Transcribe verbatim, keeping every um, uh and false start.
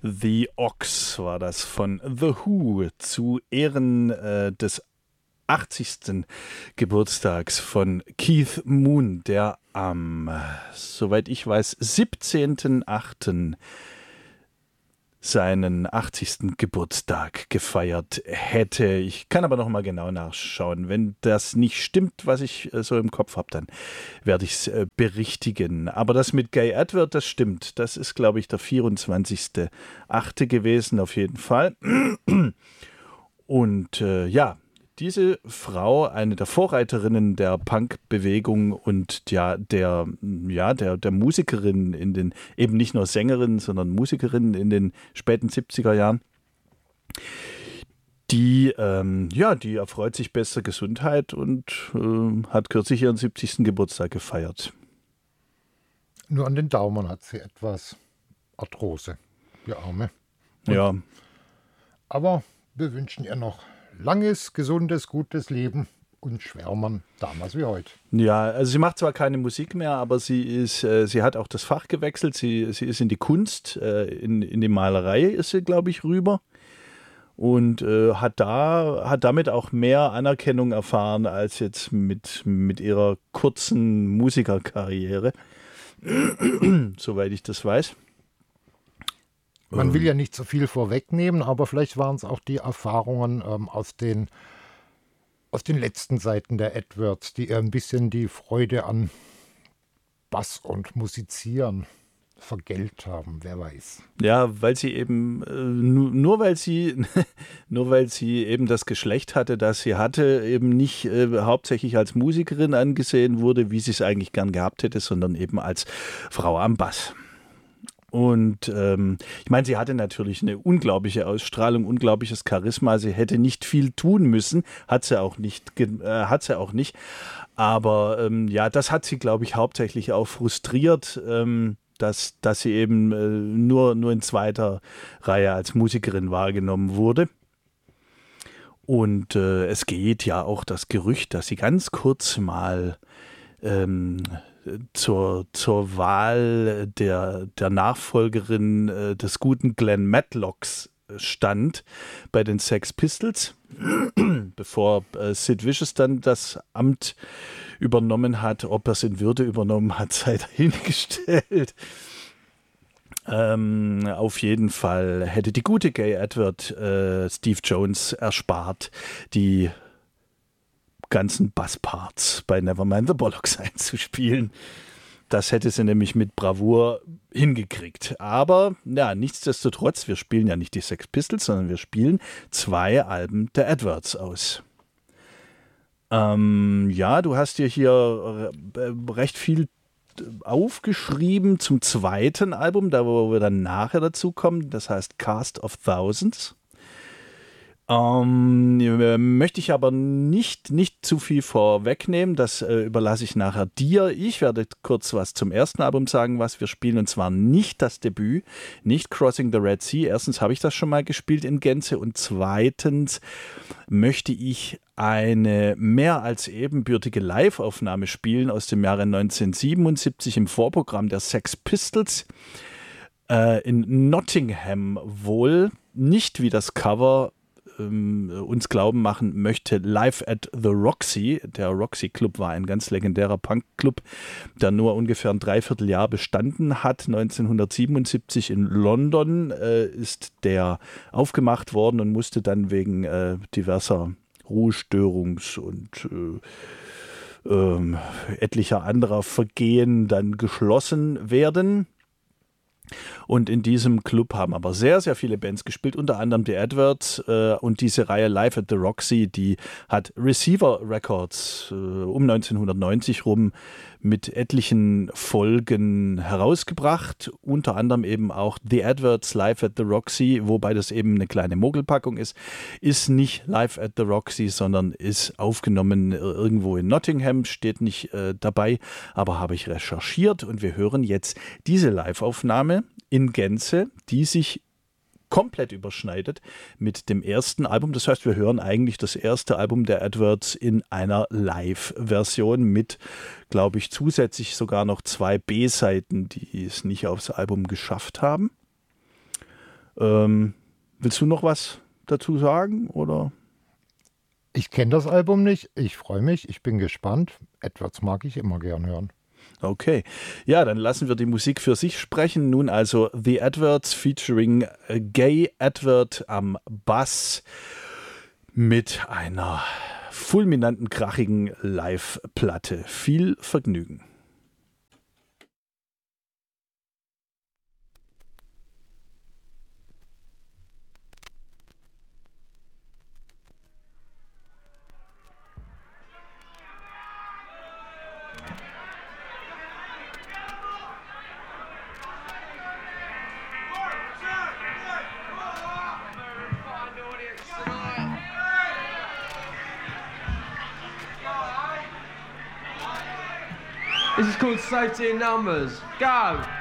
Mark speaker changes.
Speaker 1: The Ox war das von The Who zu Ehren äh, des achtzigsten Geburtstags von Keith Moon, der am, äh, soweit ich weiß, siebzehnten achten seinen achtzigsten Geburtstag gefeiert hätte. Ich kann aber noch mal genau nachschauen. Wenn das nicht stimmt, was ich äh, so im Kopf habe, dann werde ich es äh, berichtigen. Aber das mit Gay Edward, das stimmt. Das ist, glaube ich, der vierundzwanzigsten achte gewesen, auf jeden Fall. Und äh, ja, diese Frau, eine der Vorreiterinnen der Punk-Bewegung und ja, der, ja, der, der Musikerin in den, eben nicht nur Sängerin, sondern Musikerin in den späten siebziger Jahren, die, ähm, ja, die erfreut sich bester Gesundheit und äh, hat kürzlich ihren siebzigsten Geburtstag gefeiert.
Speaker 2: Nur an den Daumen hat sie etwas Arthrose, die Arme. Und,
Speaker 1: ja.
Speaker 2: Aber wir wünschen ihr noch langes, gesundes, gutes Leben und schwärmern damals wie heute.
Speaker 1: Ja, also sie macht zwar keine Musik mehr, aber sie ist, äh, sie hat auch das Fach gewechselt. Sie, sie ist in die Kunst, äh, in, in die Malerei ist sie, glaube ich, rüber und äh, hat da, hat damit auch mehr Anerkennung erfahren als jetzt mit, mit ihrer kurzen Musikerkarriere, soweit ich das weiß.
Speaker 2: Man will ja nicht so viel vorwegnehmen, aber vielleicht waren es auch die Erfahrungen ähm, aus, den, aus den letzten Seiten der Edwards, die ihr ein bisschen die Freude an Bass und Musizieren vergällt haben, wer weiß.
Speaker 1: Ja, weil sie eben, äh, nur, nur weil sie, nur weil sie eben das Geschlecht hatte, das sie hatte, eben nicht äh, hauptsächlich als Musikerin angesehen wurde, wie sie es eigentlich gern gehabt hätte, sondern eben als Frau am Bass. Und ähm, ich meine, sie hatte natürlich eine unglaubliche Ausstrahlung, unglaubliches Charisma. Sie hätte nicht viel tun müssen, hat sie auch nicht, äh, hat sie auch nicht. Aber ähm, ja, das hat sie, glaube ich, hauptsächlich auch frustriert, ähm, dass, dass sie eben äh, nur, nur in zweiter Reihe als Musikerin wahrgenommen wurde. Und äh, es geht ja auch das Gerücht, dass sie ganz kurz mal ähm, Zur, zur Wahl der, der Nachfolgerin äh, des guten Glenn Matlocks stand bei den Sex Pistols, bevor äh, Sid Vicious dann das Amt übernommen hat. Ob er es in Würde übernommen hat, sei dahingestellt. Ähm, auf jeden Fall hätte die gute Gay Edward äh, Steve Jones erspart, die ganzen Bassparts bei Nevermind the Bollocks einzuspielen. Das hätte sie nämlich mit Bravour hingekriegt. Aber ja, nichtsdestotrotz, wir spielen ja nicht die Sex Pistols, sondern wir spielen zwei Alben der Edwards aus. Ähm, ja, du hast dir hier recht viel aufgeschrieben zum zweiten Album, da wo wir dann nachher dazu kommen. Das heißt Cast of Thousands. Ähm, möchte ich aber nicht, nicht zu viel vorwegnehmen, das äh, überlasse ich nachher dir. Ich werde kurz was zum ersten Album sagen, was wir spielen, und zwar nicht das Debüt, nicht Crossing the Red Sea. Erstens habe ich das schon mal gespielt in Gänze und zweitens möchte ich eine mehr als ebenbürtige Live-Aufnahme spielen aus dem Jahre neunzehnhundertsiebenundsiebzig im Vorprogramm der Sex Pistols äh, in Nottingham wohl, nicht wie das Cover uns glauben machen möchte, Live at the Roxy. Der Roxy Club war ein ganz legendärer Punk-Club, der nur ungefähr ein Dreivierteljahr bestanden hat. neunzehnhundertsiebenundsiebzig in London äh, ist der aufgemacht worden und musste dann wegen äh, diverser Ruhestörungs- und äh, äh, etlicher anderer Vergehen dann geschlossen werden. Und in diesem Club haben aber sehr, sehr viele Bands gespielt, unter anderem die Edwards äh, und diese Reihe Live at the Roxy, die hat Receiver Records äh, um neunzehnhundertneunzig rum mit etlichen Folgen herausgebracht, unter anderem eben auch The Edwards Live at the Roxy, wobei das eben eine kleine Mogelpackung ist, ist nicht Live at the Roxy, sondern ist aufgenommen irgendwo in Nottingham, steht nicht äh, dabei, aber habe ich recherchiert und wir hören jetzt diese Live-Aufnahme in Gänze, die sich komplett überschneidet mit dem ersten Album. Das heißt, wir hören eigentlich das erste Album der Edwards in einer Live-Version mit, glaube ich, zusätzlich sogar noch zwei B-Seiten, die es nicht aufs Album geschafft haben. Ähm, willst du noch was dazu sagen, oder?
Speaker 2: Ich kenne das Album nicht. Ich freue mich. Ich bin gespannt. Edwards mag ich immer gern hören.
Speaker 1: Okay. Ja, dann lassen wir die Musik für sich sprechen. Nun also The Edwards featuring Gay Edward am Bass mit einer fulminanten, krachigen Live-Platte. Viel Vergnügen.
Speaker 3: This is called Safety in Numbers. Go!